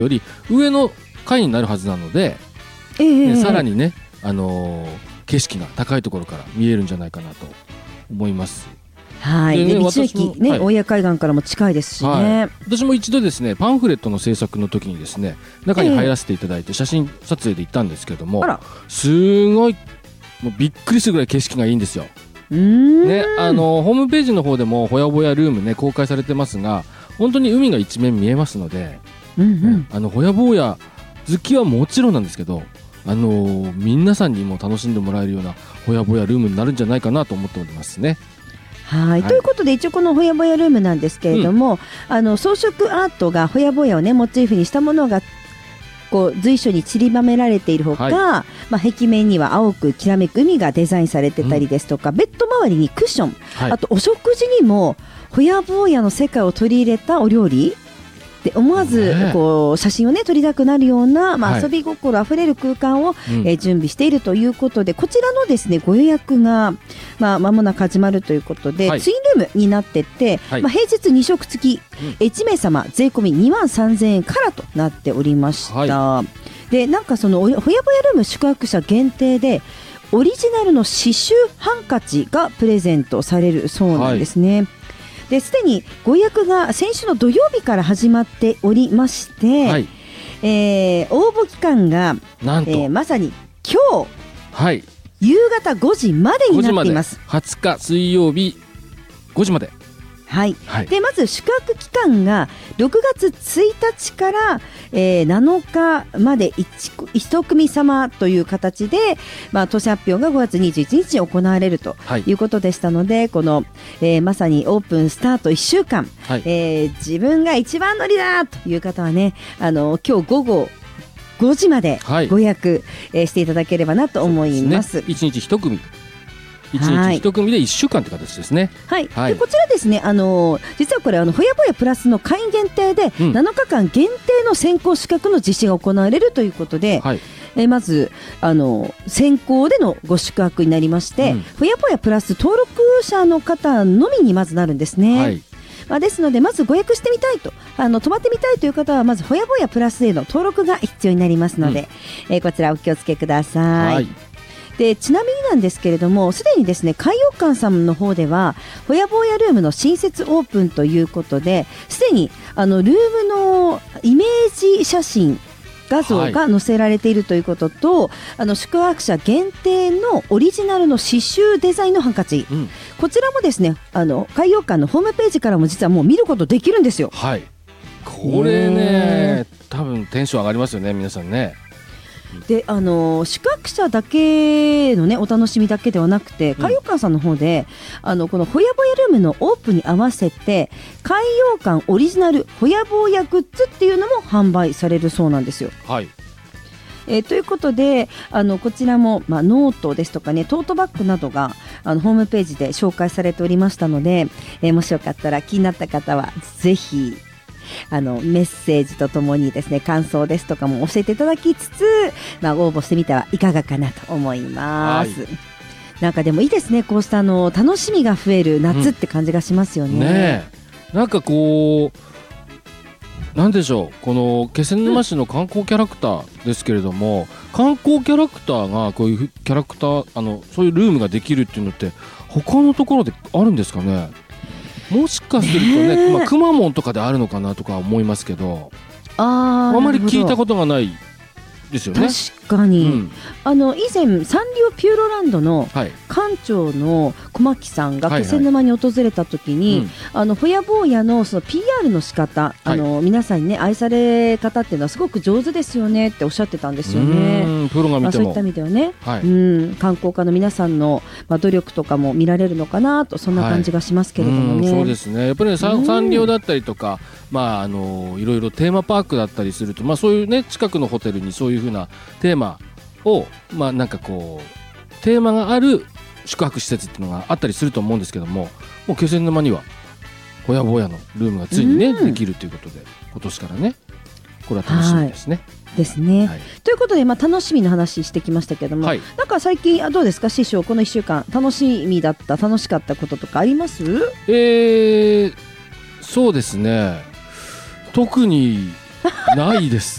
より上の階になるはずなので、さらにね、景色が高いところから見えるんじゃないかなと思います。 はい。で道の駅ね、大谷海岸からも近いですしね。 私も一度ですね、パンフレットの制作の時にですね、中に入らせていただいて写真撮影で行ったんですけども、すごいもうびっくりするぐらい景色がいいんですよ。ね、ホームページの方でもほやぼやルームね公開されてますが、本当に海が一面見えますので、ほやぼや好きはもちろんなんですけど、皆さんにも楽しんでもらえるようなほやぼやルームになるんじゃないかなと思っておりますね。 はい、ということで一応このほやぼやルームなんですけれども、装飾アートがほやぼやをねモチーフにしたものがこう随所に散りばめられているほか、壁面には青くきらめく海がデザインされてたりですとか、ベッド周りにクッション、あとお食事にもほやぼやの世界を取り入れたお料理で、思わずこう写真をね撮りたくなるような、遊び心あふれる空間を、準備しているということで、こちらのですねご予約が間もなく始まるということで、ツインルームになってて、平日2食付き、1名様税込み23,000円からとなっておりました。でなんかそのほやぼやルーム宿泊者限定でオリジナルの刺繍ハンカチがプレゼントされるそうなんですね。ですでにご予約が先週の土曜日から始まっておりまして、応募期間がなんと、まさに今日、夕方5時までになっています。 20日水曜日5時まで。 でまず宿泊期間が6月1日から、7日まで 1組様という形で、当選発表が5月21日に行われるということでしたので、この、まさにオープンスタート1週間、自分が一番乗りだという方はね、今日午後5時までご予約、していただければなと思います。 1日1組1日1組で1週間って形ですね。 でこちらですね、実はこれほやぼやプラスの会員限定で、7日間限定の先行資格の実施が行われるということで、まず先行でのご宿泊になりまして、ほやぼやプラス登録者の方のみにまずなるんですね。ですのでまずご予約してみたいと泊まってみたいという方はまずほやぼやプラスへの登録が必要になりますので、こちらお気をつけください。でちなみになんですけれども、すでにですね海洋館さんの方ではほやぼやルームの新設オープンということで、すでにルームのイメージ写真画像が載せられているということと、宿泊者限定のオリジナルの刺繍デザインのハンカチ、こちらもですね海洋館のホームページからも実はもう見ることできるんですよ。 これね多分テンション上がりますよね、皆さんね。 で宿泊者だけのねお楽しみだけではなくて、海洋館さんの方でこのほやぼやルームのオープンに合わせて海洋館オリジナルほやぼやグッズっていうのも販売されるそうなんですよ。ということでこちらも、ノートですとかねトートバッグなどがホームページで紹介されておりましたので、もしよかったら気になった方はぜひメッセージとともにですね感想ですとかも教えていただきつつ、応募してみてはいかがかなと思います。なんかでもいいですね、こうした楽しみが増える夏って感じがしますよね。 なんかこうなんでしょう、この気仙沼市の観光キャラクターですけれども、観光キャラクターがこういうキャラクターそういうルームができるっていうのって他のところであるんですかね。もしかするとね、くまモンとかであるのかなとか思いますけど、あまり聞いたことがないですよね。 確かに、以前サンリオピューロランドの館長の小牧さんが気仙沼に訪れた時に、ほやぼやのその PR の仕方、皆さんにね愛され方っていうのはすごく上手ですよねっておっしゃってたんですよね。 プロが見ても、 そういった意味ではね、観光家の皆さんの、努力とかも見られるのかなと、そんな感じがしますけれどもね。 そうですね、やっぱり、サンリオだったりとか、いろいろテーマパークだったりすると、そういうね近くのホテルにそういう風なテーマを、なんかこうテーマがある宿泊施設っていうのがあったりすると思うんですけども、もう気仙沼にはほやぼやのルームがついにね、できるということで、今年からねこれは楽しみですね。ということで、楽しみの話してきましたけども、なんか最近どうですか師匠、この1週間楽しみだった楽しかったこととかあります？ そうですね、特にないです